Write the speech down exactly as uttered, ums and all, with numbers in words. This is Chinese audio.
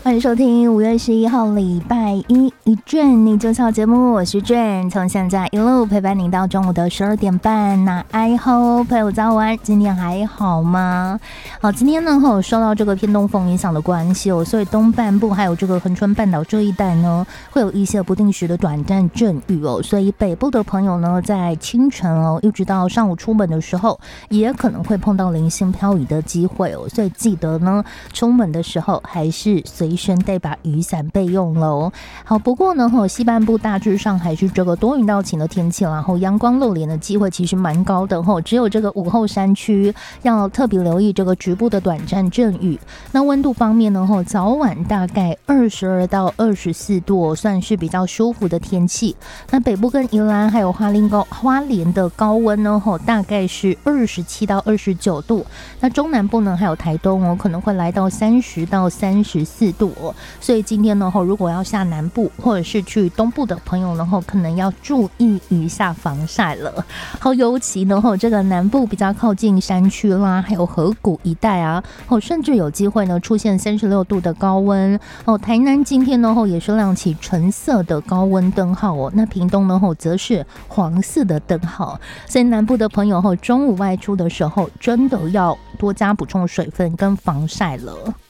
欢迎收听五月十一号礼拜一一卷你就笑节目，我是卷，从现在一路陪伴您到中午的十二点半。那哎吼，朋友早安，今天还好吗？好，今天呢，有受到这个偏东风影响的关系哦，所以东半部还有这个恒春半岛这一带呢，会有一些不定时的短暂阵雨哦，所以北部的朋友呢，在清晨哦，一直到上午出门的时候，也可能会碰到零星飘雨的机会哦，所以记得呢，出门的时候还是随身带把雨伞备用喽。好，不过呢，西半部大致上还是这个多云到晴的天气，然后阳光露脸的机会其实蛮高的，只有这个午后山区要特别留意这个局部的短暂阵雨。那温度方面呢，早晚大概二十二到二十四度，算是比较舒服的天气。那北部跟宜兰还有花莲高花莲的高温呢，大概是二十七到二十九度。那中南部呢，还有台东哦，可能会来到三十到三十四度哦。所以今天呢，如果要下南部或者是去东部的朋友呢，可能要注意一下防晒了。好，尤其呢，这个南部比较靠近山区啦，还有河谷一带啊，甚至有机会呢出现三十六度的高温哦。台南今天呢也是亮起橙色的高温灯号哦，那屏东呢则是黄色的灯号。所以南部的朋友中午外出的时候，真的要多加补充水分跟防晒了。